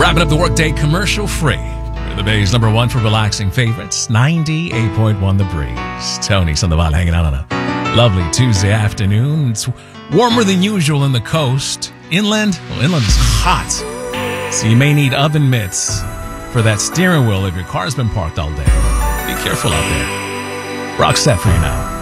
Wrapping up the workday commercial free. We're the Bay's number one for relaxing favorites. 98.1 The Breeze. Tony Sandoval hanging out on a lovely Tuesday afternoon. It's warmer than usual in the coast. Inland is hot. So you may need oven mitts for that steering wheel if your car's been parked all day. Be careful out there. Rock's set for you now.